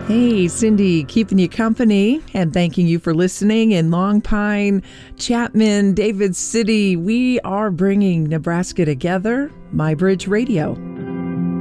Hey, Cindy, keeping you company and thanking you for listening in Long Pine, Chapman, David City. We are bringing Nebraska together, My Bridge Radio.